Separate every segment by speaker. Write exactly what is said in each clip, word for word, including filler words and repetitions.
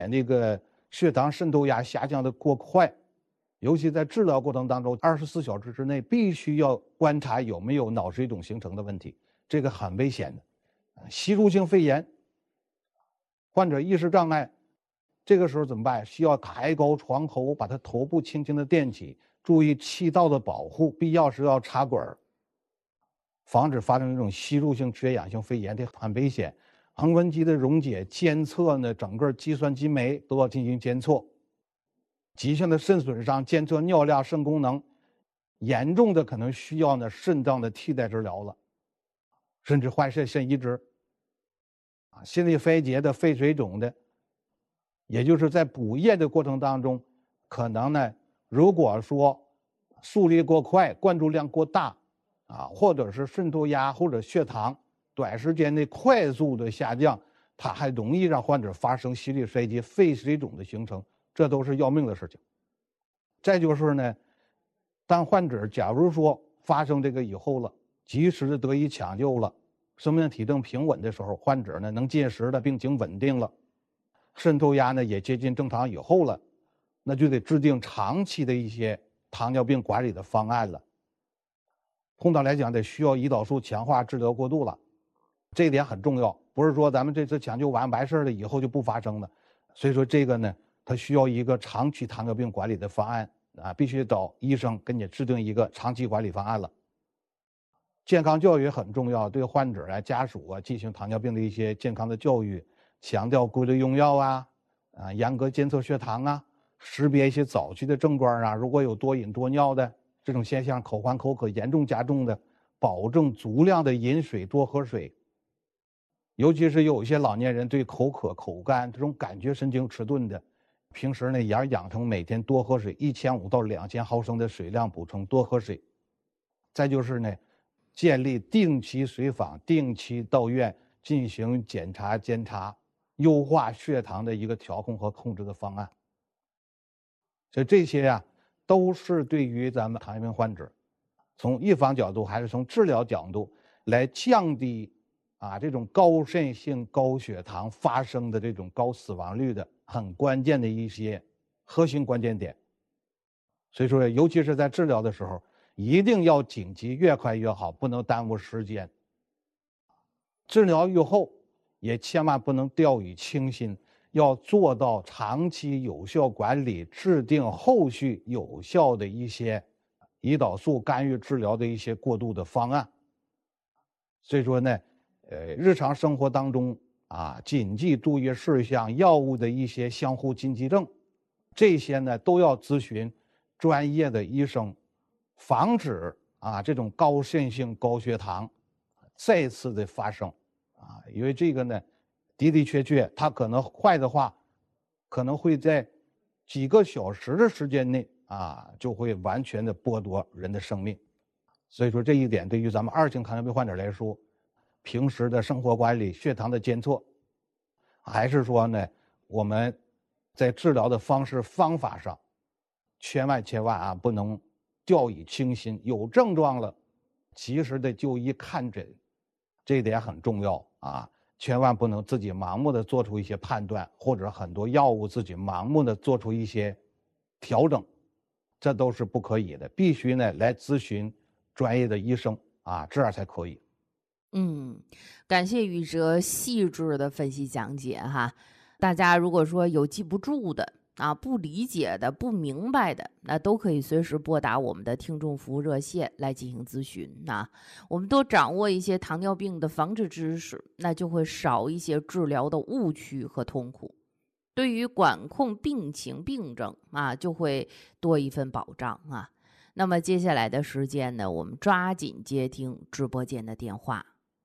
Speaker 1: 那个血糖渗透压下降的过快，尤其在治疗过程当中，二十四小时之内必须要观察有没有脑水肿形成的问题，这个很危险的。吸入性肺炎，患者意识障碍，这个时候怎么办？需要抬高床头，把他头部轻轻的垫起，注意气道的保护，必要时要插管，防止发生这种吸入性缺氧性肺炎，这很危险。恒温机的溶解监测呢，整个计算机酶都要进行监测。急性的肾损伤监测尿量、肾功能，严重的可能需要呢肾脏的替代治疗了，甚至换肾肾移植。啊，心力衰竭的、肺水肿的，也就是在补液的过程当中，可能呢，如果说速率过快、灌注量过大，啊，或者是渗透压或者血糖短时间内快速的下降，它还容易让患者发生心力衰竭、肺水肿的形成，这都是要命的事情。再就是呢，当患者假如说发生这个以后了，及时的得以抢救了，生命体征平稳的时候，患者呢能进食了，病情稳定了，渗透压呢也接近正常以后了，那就得制定长期的一些糖尿病管理的方案了。通常来讲，得需要胰岛素强化治疗过渡了，这一点很重要，不是说咱们这次抢救完完事了以后就不发生了。所以说这个呢，它需要一个长期糖尿病管理的方案啊，必须找医生给你制定一个长期管理方案了。健康教育很重要，对患者啊、家属啊进行糖尿病的一些健康的教育，强调规律用药啊，啊，严格监测血糖啊，识别一些早期的症状啊，如果有多饮多尿的这种现象，口干口渴严重加重的，保证足量的饮水，多喝水。尤其是有一些老年人对口渴、口干这种感觉神经迟钝的，平时呢也要养成每天多喝水，一千五到两千毫升的水量补充，多喝水。再就是呢，建立定期随访、定期到院进行检查监察，优化血糖的一个调控和控制的方案。所以这些呀、啊，都是对于咱们糖尿病患者，从预防角度还是从治疗角度来降低啊这种高渗性高血糖发生的这种高死亡率的很关键的一些核心关键点。所以说，尤其是在治疗的时候，一定要紧急，越快越好，不能耽误时间。治疗愈后，也千万不能掉以轻心，要做到长期有效管理，制定后续有效的一些胰岛素干预治疗的一些过渡的方案。所以说呢，呃，日常生活当中啊，谨记注意事项、药物的一些相互禁忌症，这些呢都要咨询专业的医生，防止啊这种高渗性高血糖再次的发生啊，因为这个呢的的确确它可能坏的话，可能会在几个小时的时间内啊就会完全的剥夺人的生命。所以说这一点对于咱们二型糖尿病患者来说，平时的生活管理、血糖的监测，还是说呢我们在治疗的方式方法上，千万千万啊不能掉以轻心，有症状了及时的就医看诊，这一点很重要啊，千万不能自己盲目的做出一些判断，或者很多药物自己盲目的做出一些调整，这都是不可以的，必须呢来咨询专业的医生啊，这样才可以。
Speaker 2: 嗯，感谢宇哲细致的分析讲解哈。大家如果说有记不住的啊、不理解的、不明白的，那都可以随时拨打我们的听众服务热线来进行咨询啊。我们多掌握一些糖尿病的防治知识，那就会少一些治疗的误区和痛苦。对于管控病情病症啊，就会多一份保障啊。那么接下来的时间呢，我们抓紧接听直播间的电话。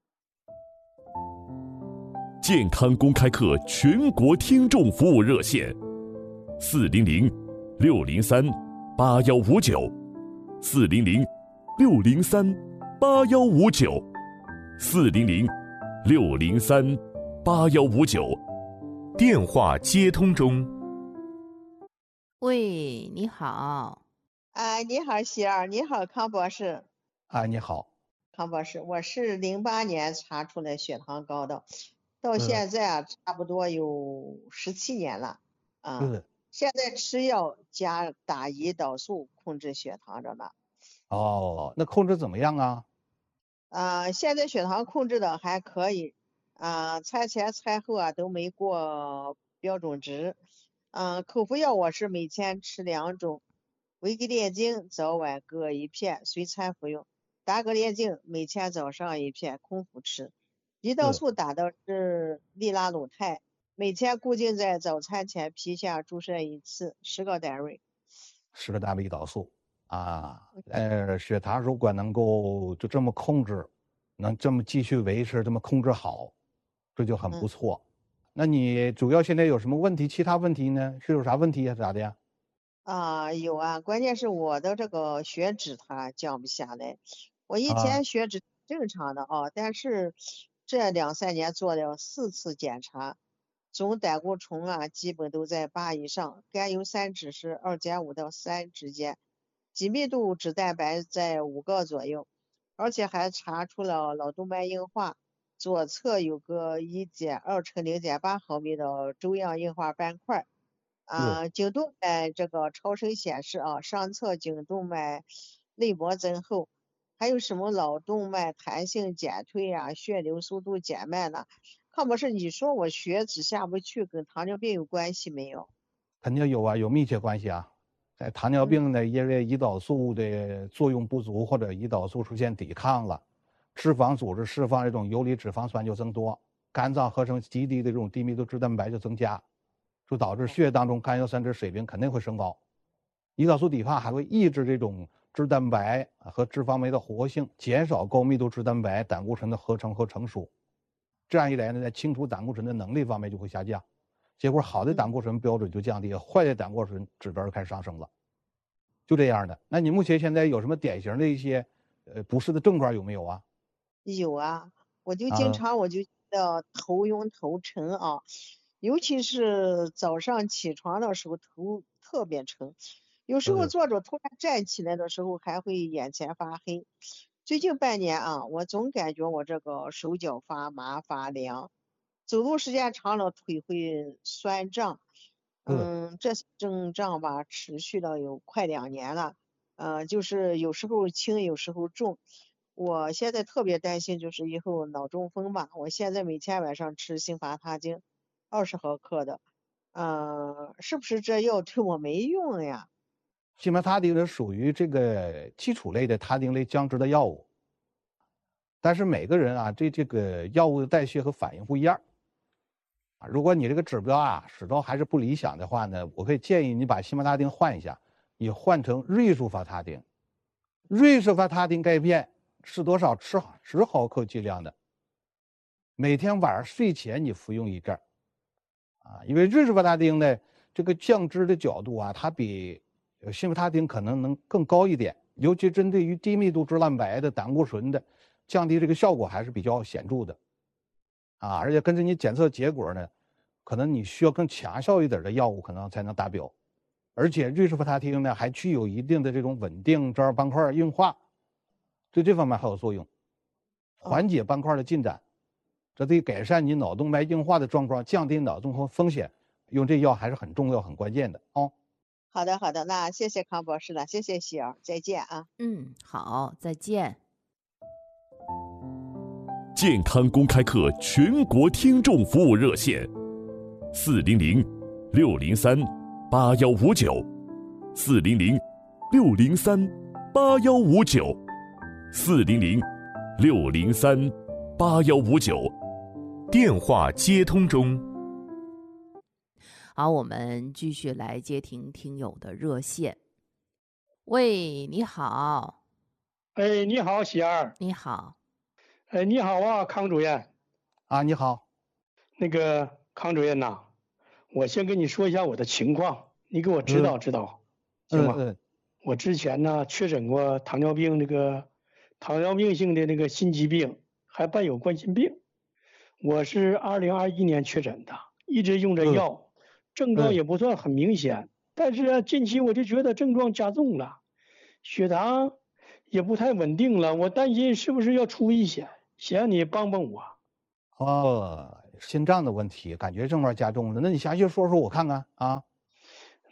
Speaker 3: 健康公开课全国听众服务热线：四零零六零三八幺五九，四零零六零三八幺五九，四零零六零三八幺五九。电话接通中。
Speaker 2: 喂，你好。
Speaker 4: 哎，你好，喜儿，你好，康博士。
Speaker 1: 哎，你好，
Speaker 4: 康博士，我是零八年查出来血糖高的，到现在啊，差不多有十七年了。 啊。
Speaker 1: 嗯，
Speaker 4: 现在吃药加打胰岛素控制血糖着呢。
Speaker 1: 哦，那控制怎么样啊？
Speaker 4: 啊，现在血糖控制的还可以，啊，餐前餐后啊都没过标准值。嗯，口服药我是每天吃两种，维格列净早晚各一片，随餐服用。达格列净每天早上一片，空腹吃。胰岛
Speaker 1: 嗯，
Speaker 4: 素打的是利拉鲁肽，每天固定在早餐前皮下注射一次，十个单位。
Speaker 1: 十个单位胰岛素啊，呃，血糖如果能够就这么控制，能这么继续维持，这么控制好，这就很不
Speaker 4: 嗯。
Speaker 1: 错。那你主要现在有什么问题？其他问题呢？是有啥问题呀？咋的呀？
Speaker 4: 啊，有啊，关键是我的这个血脂它降不下来。我以
Speaker 1: 啊，
Speaker 4: 前血脂正常的啊，但是这两三年做了四次检查，总胆固醇啊基本都在八以上，甘油三酯是二点五到三之间，精密度脂蛋白在五个左右，而且还查出了脑动脉硬化，左侧有个一点二乘零点八毫米的粥样硬化斑块。
Speaker 1: 嗯，
Speaker 4: 啊，颈动脉这个超声显示啊，上侧颈动脉内膜增厚，还有什么脑动脉弹性减退呀、血流速度减慢了。康博士，你说我血脂下不去，跟糖尿病有关系没有？
Speaker 1: 肯定有啊，有密切关系啊。在糖尿
Speaker 4: 嗯
Speaker 1: 病呢，因为胰岛素的作用不足或者胰岛素出现抵抗了，脂肪组织释放这种游离脂肪酸就增多，肝脏合成极低的这种低密度脂蛋白就增加，就导致血液当中甘油三酯水平肯定会升高。胰岛素抵抗还会抑制这种脂蛋白和脂肪酶的活性，减少高密度脂蛋白胆固醇的合成和成熟。这样一来呢，在清除胆固醇的能力方面就会下降，结果好的胆
Speaker 4: 嗯。
Speaker 1: 固醇标准就降低了，坏的胆固醇指标就开始上升了，就这样的。那你目前现在有什么典型的一些呃不适的症状有没有啊？
Speaker 4: 有啊，我就经
Speaker 1: 啊，
Speaker 4: 常我就觉得头晕头沉啊，尤其是早上起床的时候头特别沉，有时候
Speaker 1: 呃，
Speaker 4: 坐着突然站起来的时候还会眼前发黑。最近半年啊，我总感觉我这个手脚发麻发凉，走路时间长了腿会酸胀。
Speaker 1: 呃，
Speaker 4: 嗯，这些症状吧持续了有快两年了。呃，就是有时候轻，有时候重。我现在特别担心，就是以后脑中风吧。我现在每天晚上吃辛伐他汀，二十毫克的，嗯、是不是这药对我没用呀？
Speaker 1: 西摩他汀是属于这个基础类的他汀类降脂的药物，但是每个人啊对这个药物的代谢和反应不一样。啊，如果你这个指标啊始终还是不理想的话呢，我可以建议你把西摩他汀换一下，你换成瑞舒伐他汀。瑞舒伐他汀钙片吃多少？吃十毫克剂量的，每天晚上睡前你服用一阵儿。啊，因为瑞舒伐他汀呢，这个降脂的角度啊，它比呃西摩他汀可能能更高一点，尤其针对于低密度脂蛋白的胆固醇的降低，这个效果还是比较显著的。啊，而且根据你检测结果呢，可能你需要更强效一点的药物可能才能达标。而且瑞舒伐他汀呢，还具有一定的这种稳定这儿斑块硬化，对这方面还有作用，
Speaker 4: 哦，
Speaker 1: 缓解斑块的进展，这对改善你脑动脉硬化的状况，降低脑中风风险，用这药还是很重要、很关键的哦。
Speaker 4: 好的好的，那谢谢康博士了，谢谢喜儿，再见啊。
Speaker 2: 嗯，好，再见。
Speaker 3: 健康公开课全国听众服务热线：四零零六零三八幺五九，四零零六零三八幺五九，四零零六零三八幺五九。电话接通中。
Speaker 2: 好，我们继续来接听听友的热线。喂，你好，
Speaker 5: 哎，你好，喜儿。
Speaker 2: 你好，
Speaker 5: 哎，你好啊，康主任。
Speaker 1: 啊，你好，
Speaker 5: 那个康主任呐，我先跟你说一下我的情况，你给我指导指导，行吗？
Speaker 1: 嗯嗯，
Speaker 5: 我之前呢确诊过糖尿病，这个糖尿病性的那个心肌病，还伴有冠心病。我是二零二一年确诊的，一直用着
Speaker 1: 嗯
Speaker 5: 药，症状
Speaker 1: 嗯
Speaker 5: 也不算很明显，但是啊，近期我就觉得症状加重了，血糖也不太稳定了，我担心是不是要出危险，想让你帮帮我。
Speaker 1: 哦，心脏的问题，感觉症状加重了，那你详细说说我看看啊。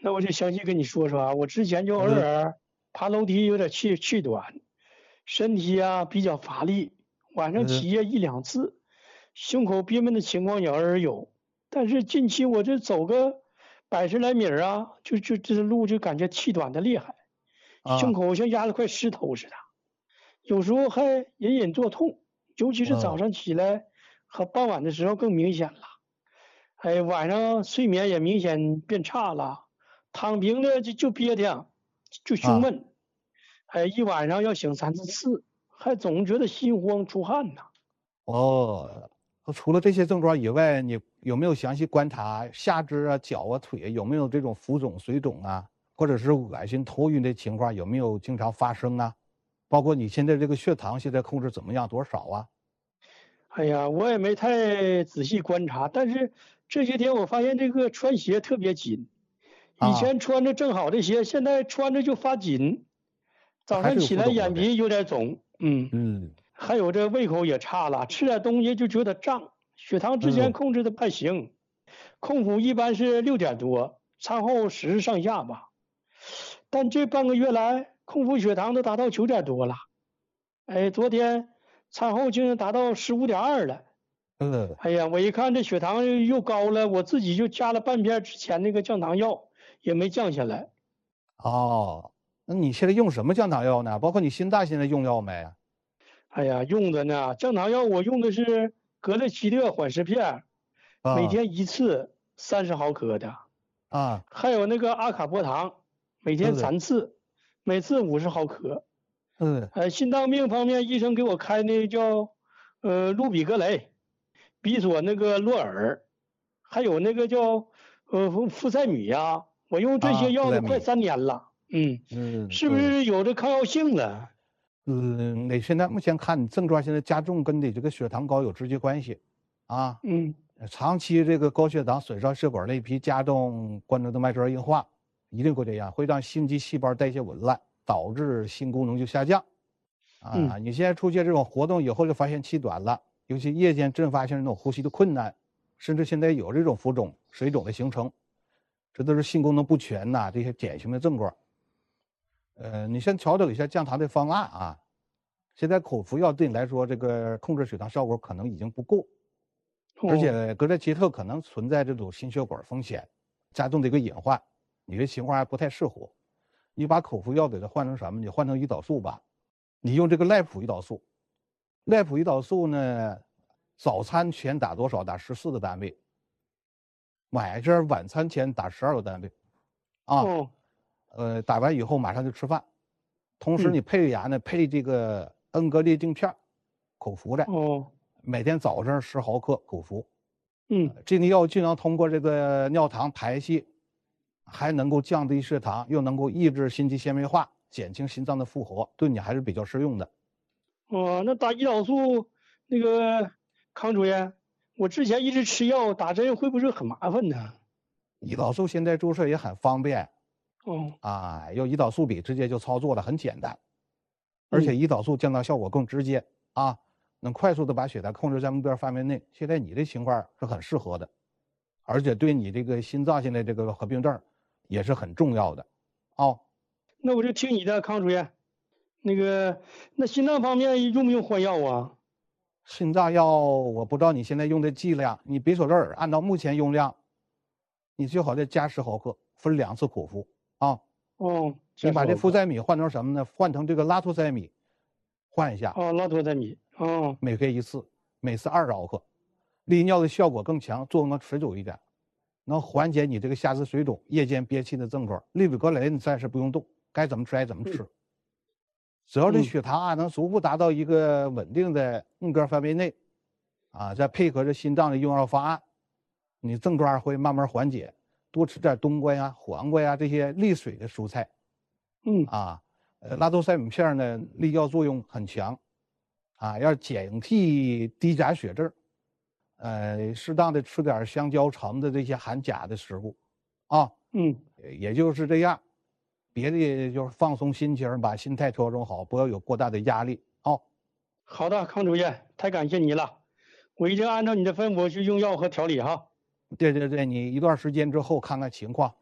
Speaker 5: 那我就详细跟你说说啊，我之前就偶
Speaker 1: 嗯
Speaker 5: 尔爬楼梯有点气气短，身体啊比较乏力，晚上
Speaker 1: 嗯
Speaker 5: 起夜一两次，胸口憋闷的情况也偶尔有。但是近期我这走个百十来米儿啊，就就这路就感觉气短的厉害，胸
Speaker 1: 啊
Speaker 5: 口像压得快湿透似的，有时候还隐隐作痛，尤其是早
Speaker 1: 哦
Speaker 5: 上起来和傍晚的时候更明显了。哎，晚上睡眠也明显变差了，躺平的就就憋挺，就胸
Speaker 1: 啊
Speaker 5: 闷，哎，一晚上要醒三四次，还总觉得心慌出汗呐。
Speaker 1: 哦，除了这些症状以外，你有没有详细观察下肢啊、脚啊、腿有没有这种浮肿、水肿啊，或者是恶心、头晕的情况有没有经常发生啊？包括你现在这个血糖现在控制怎么样？多少啊？
Speaker 5: 哎呀，我也没太仔细观察，但是这些天我发现这个穿鞋特别紧，以
Speaker 1: 啊，
Speaker 5: 前穿着正好的鞋，现在穿着就发紧，早
Speaker 1: 还是有
Speaker 5: 上起来
Speaker 1: 浮肿了呗？
Speaker 5: 眼皮有点肿，嗯，
Speaker 1: 嗯
Speaker 5: 还有这胃口也差了，吃点东西就觉得胀，血糖之前
Speaker 1: 嗯
Speaker 5: 控制的不太行，空腹一般是六点多，餐后十上下吧，但这半个月来空腹血糖都达到九点多了，哎，昨天餐后竟然达到十五点二了。
Speaker 1: 嗯
Speaker 5: 哎呀，我一看这血糖又高了，我自己就加了半片之前那个降糖药，也没降下来。
Speaker 1: 哦，那你现在用什么降糖药呢？包括你心脏现在用药没？
Speaker 5: 哎呀，用的呢，降糖药我用的是格列齐特缓释片，每
Speaker 1: 啊
Speaker 5: 天一次三十毫克的，
Speaker 1: 啊，
Speaker 5: 还有那个阿卡波糖，每天
Speaker 1: 是
Speaker 5: 三次，每次五十毫克。
Speaker 1: 嗯
Speaker 5: 呃，心脏病方面，医生给我开那叫呃氯比格雷、比索那个洛尔，还有那个叫呃富富塞米呀、我用这些
Speaker 1: 啊，
Speaker 5: 药都快
Speaker 1: 复在米，
Speaker 5: 三年了，嗯，是不
Speaker 1: 嗯对。
Speaker 5: 是有这抗药性了？
Speaker 1: 嗯，你现在目前看你症状现在加重，跟你这个血糖高有直接关系，啊，
Speaker 5: 嗯
Speaker 1: 长期这个高血糖损伤血管内皮，加重冠状动脉粥样硬化，一定会这样，会让心肌细胞代谢紊乱，导致心功能就下降。啊，
Speaker 5: 嗯
Speaker 1: 你现在出现这种活动以后，就发现气短了，尤其夜间阵发性这种呼吸的困难，甚至现在有这种浮肿、水肿的形成，这都是心功能不全呐，这些典型的症状。呃，你先调整一下降糖的方案啊。现在口服药对你来说，这个控制血糖效果可能已经不够，而
Speaker 5: 哦
Speaker 1: 且格列齐特可能存在这种心血管风险，加重的一个隐患，你这情况还不太适合。你把口服药给它换成什么？你换成胰岛素吧，你用这个赖普胰岛素。赖普胰岛素呢，早餐前打多少？打十四个单位，晚上晚餐前打十二个单位，啊。
Speaker 5: 哦
Speaker 1: 呃，打完以后马上就吃饭，同时
Speaker 5: 嗯
Speaker 1: 你配牙呢，配这个恩格列定片儿，口服的，
Speaker 5: 哦
Speaker 1: 每天早上十毫克口服。
Speaker 5: 嗯
Speaker 1: 这个药既能通过这个尿糖排泄，还能够降低血糖，又能够抑制心肌纤维化，减轻心脏的负荷，对你还是比较适用的。
Speaker 5: 哦，那打胰岛素那个康主任，我之前一直吃药打针会不会很麻烦呢？
Speaker 1: 胰岛素现在注射也很方便
Speaker 5: 哦
Speaker 1: 啊，用胰岛素笔直接就操作了，很简单，而且胰岛素降糖效果更直接啊，能快速的把血糖控制在目标范围内。现在你的情况是很适合的，而且对你这个心脏现在这个合并症也是很重要的，哦。
Speaker 5: 那我就听你的，康主任。那个，那心脏方面用不用换药啊？
Speaker 1: 心脏药我不知道你现在用的剂量，你比索热尔按照目前用量，你最好再加十毫克，分两次口服啊。
Speaker 5: 哦，
Speaker 1: 你把这
Speaker 5: 副
Speaker 1: 富塞米换成什么呢？换成这个拉托塞米，换一下，
Speaker 5: 哦，拉托塞米哦
Speaker 1: 每个月一次，每次二十毫克，利尿的效果更强，作用更持久一点，能缓解你这个下肢水肿、夜间憋气的症状。利比格雷你暂时不用动，该怎么吃还怎么吃。只要这
Speaker 5: 嗯
Speaker 1: 血糖啊能逐步达到一个稳定的目标范围内，啊，再配合着心脏的用药方案，你症状会慢慢缓解。多吃点冬瓜呀、黄瓜呀这些利水的蔬菜，
Speaker 5: 嗯
Speaker 1: 啊，呃，拉托塞米片呢利尿作用很强，啊，要警惕低钾血症，呃，适当的吃点香蕉、橙子这些含钾的食物，啊，
Speaker 5: 嗯
Speaker 1: 也就是这样，别的就是放松心情，把心态调整好，不要有过大的压力，哦。
Speaker 5: 好的，康主任，太感谢你了，我一定按照你的吩咐去用药和调理哈。
Speaker 1: 对对对，你一段时间之后看看情况，